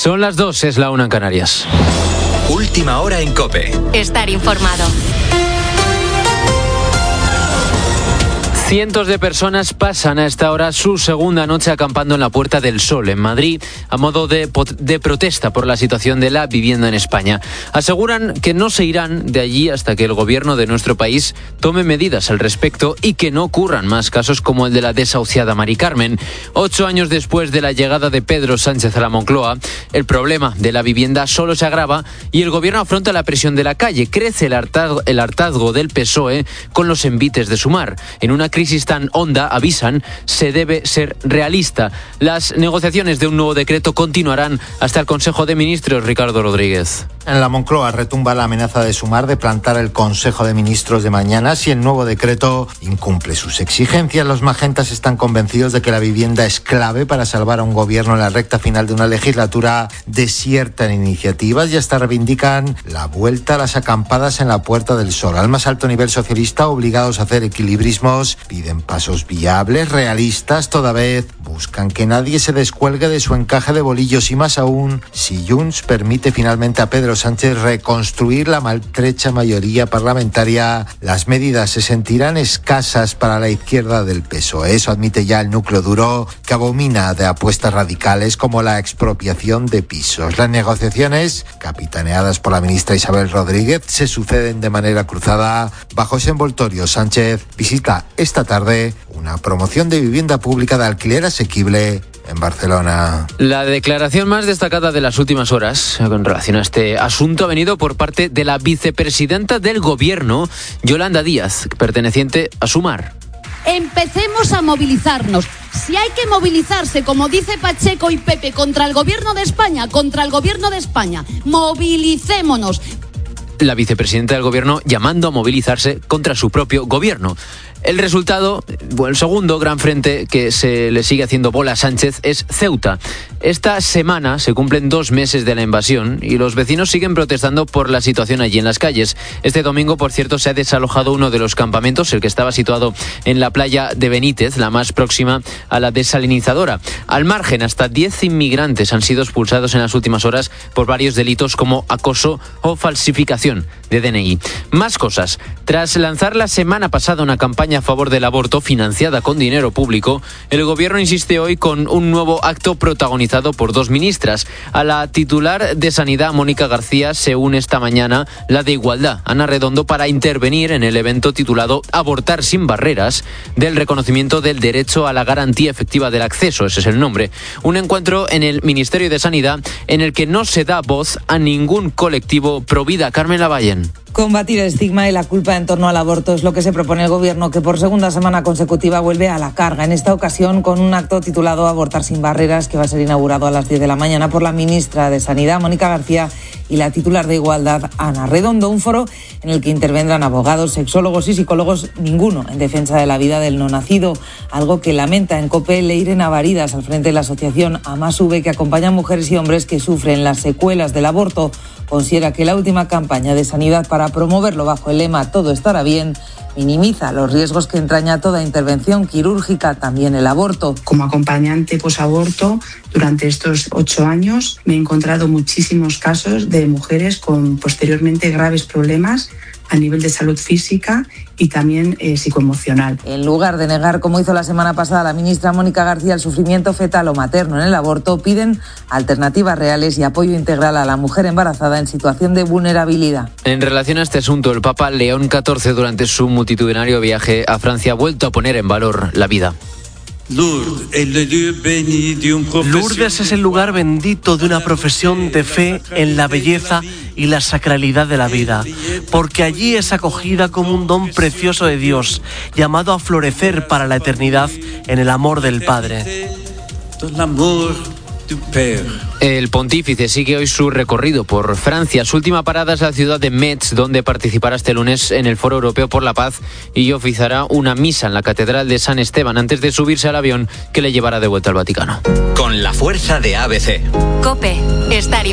Son las 2, es la 1 en Canarias. Última hora en COPE. Estar informado. Cientos de personas pasan a esta hora su segunda noche acampando en la Puerta del Sol, en Madrid, a modo de protesta por la situación de la vivienda en España. Aseguran que no se irán de allí hasta que el gobierno de nuestro país tome medidas al respecto y que no ocurran más casos como el de la desahuciada Mari Carmen. 8 años después de la llegada de Pedro Sánchez a la Moncloa, el problema de la vivienda solo se agrava y el gobierno afronta la presión de la calle. Crece el hartazgo del PSOE con los envites de Sumar. En una crisis tan honda, avisan, se debe ser realista. Las negociaciones de un nuevo decreto continuarán hasta el Consejo de Ministros. Ricardo Rodríguez. En la Moncloa retumba la amenaza de Sumar de plantar el Consejo de Ministros de mañana si el nuevo decreto incumple sus exigencias. Los magentas están convencidos de que la vivienda es clave para salvar a un gobierno en la recta final de una legislatura desierta en iniciativas y hasta reivindican la vuelta a las acampadas en la Puerta del Sol. Al más alto nivel socialista, obligados a hacer equilibrismos, piden pasos viables, realistas, toda vez buscan que nadie se descuelgue de su encaje de bolillos y más aún si Junts permite finalmente a Pedro Sánchez reconstruir la maltrecha mayoría parlamentaria, las medidas se sentirán escasas para la izquierda del PSOE. Eso admite ya el núcleo duro, que abomina de apuestas radicales como la expropiación de pisos. Las negociaciones, capitaneadas por la ministra Isabel Rodríguez, se suceden de manera cruzada. Bajo ese envoltorio, Sánchez visita esta tarde una promoción de vivienda pública de alquiler asequible en Barcelona. La declaración más destacada de las últimas horas en relación a este asunto ha venido por parte de la vicepresidenta del Gobierno, Yolanda Díaz, perteneciente a Sumar. Empecemos a movilizarnos. Si hay que movilizarse, como dice Pacheco y Pepe, contra el Gobierno de España, movilicémonos. La vicepresidenta del Gobierno llamando a movilizarse contra su propio gobierno. El resultado, el segundo gran frente que se le sigue haciendo bola a Sánchez es Ceuta. Esta semana se cumplen 2 meses de la invasión y los vecinos siguen protestando por la situación allí en las calles. Este domingo, por cierto, se ha desalojado uno de los campamentos, el que estaba situado en la playa de Benítez, la más próxima a la desalinizadora. Al margen, hasta 10 inmigrantes han sido expulsados en las últimas horas por varios delitos como acoso o falsificación de DNI. Más cosas. Tras lanzar la semana pasada una campaña a favor del aborto financiada con dinero público, el gobierno insiste hoy con un nuevo acto protagonizado por 2 ministras. A la titular de Sanidad, Mónica García, se une esta mañana la de Igualdad, Ana Redondo, para intervenir en el evento titulado Abortar sin barreras, del reconocimiento del derecho a la garantía efectiva del acceso, ese es el nombre. Un encuentro en el Ministerio de Sanidad en el que no se da voz a ningún colectivo pro vida. Carmen Lavallen. Combatir el estigma y la culpa en torno al aborto es lo que se propone el Gobierno, que por segunda semana consecutiva vuelve a la carga. En esta ocasión con un acto titulado Abortar sin barreras, que va a ser inaugurado a las 10 de la mañana por la ministra de Sanidad, Mónica García, y la titular de Igualdad, Ana Redondo. Un foro en el que intervendrán abogados, sexólogos y psicólogos, ninguno en defensa de la vida del no nacido, algo que lamenta en COPE Leire Navaridas, al frente de la asociación AMASV, que acompaña a mujeres y hombres que sufren las secuelas del aborto. Considera que la última campaña de sanidad para promoverlo bajo el lema Todo estará bien minimiza los riesgos que entraña toda intervención quirúrgica, también el aborto. Como acompañante posaborto, durante estos 8 años me he encontrado muchísimos casos de mujeres con posteriormente graves problemas a nivel de salud física y también psicoemocional. En lugar de negar, como hizo la semana pasada la ministra Mónica García, el sufrimiento fetal o materno en el aborto, piden alternativas reales y apoyo integral a la mujer embarazada en situación de vulnerabilidad. En relación a este asunto, el Papa León XIV, durante su multitudinario viaje a Francia, ha vuelto a poner en valor la vida. Lourdes es el lugar bendito de una profesión de fe en la belleza y la sacralidad de la vida, porque allí es acogida como un don precioso de Dios, llamado a florecer para la eternidad en el amor del Padre. El pontífice sigue hoy su recorrido por Francia. Su última parada es la ciudad de Metz, donde participará este lunes en el Foro Europeo por la Paz y oficiará una misa en la Catedral de San Esteban antes de subirse al avión que le llevará de vuelta al Vaticano. Con la fuerza de ABC. COPE. Estar